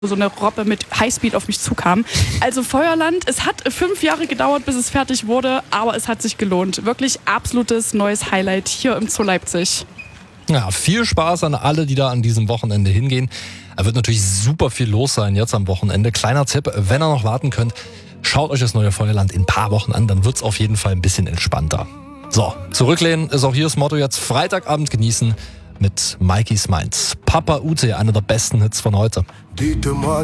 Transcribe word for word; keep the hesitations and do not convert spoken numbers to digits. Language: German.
so eine Robbe mit Highspeed auf mich zukam. Also Feuerland, es hat fünf Jahre gedauert, bis es fertig wurde, aber es hat sich gelohnt. Wirklich absolutes neues Highlight hier im Zoo Leipzig. Ja, viel Spaß an alle, die da an diesem Wochenende hingehen. Da wird natürlich super viel los sein jetzt am Wochenende. Kleiner Tipp, wenn ihr noch warten könnt, schaut euch das neue Feuerland in ein paar Wochen an, dann wird es auf jeden Fall ein bisschen entspannter. So, zurücklehnen ist auch hier das Motto jetzt. Freitagabend genießen mit Mikeys Minds. Papa Ute, einer der besten Hits von heute.